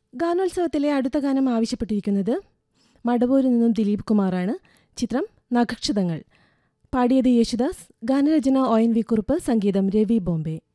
ഗാനോത്സവത്തിലെ അടുത്ത ഗാനം ആവശ്യപ്പെട്ടിരിക്കുന്നത് മടവൂരിൽ നിന്നും ദിലീപ് കുമാറാണ്. ചിത്രം നഖക്ഷതങ്ങൾ. പാടിയത് യേശുദാസ്. ഗാനരചന ONV കുറുപ്പ്. സംഗീതം രവി ബോംബെ.